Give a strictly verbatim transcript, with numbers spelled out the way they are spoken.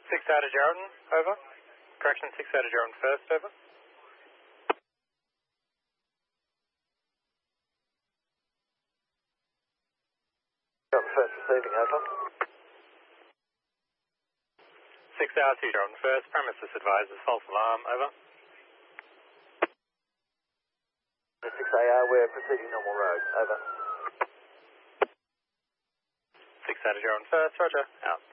six out of Geraldton, over. Correction, six out of Geraldton first, over. Geraldton first receiving, over. six out to Geraldton first, premises advisors, false alarm, over. six A R, we're proceeding normal road, over. six out of Geraldton first, roger, out.